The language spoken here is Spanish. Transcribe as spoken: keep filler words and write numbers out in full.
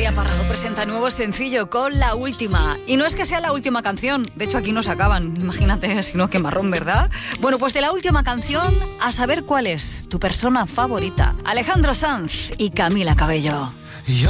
María Parrado presenta nuevo sencillo con La Última. Y no es que sea la última canción, de hecho aquí no se acaban, imagínate, si no, qué marrón, ¿verdad? Bueno, pues de la última canción, a saber cuál es tu persona favorita. Alejandro Sanz y Camila Cabello. Yo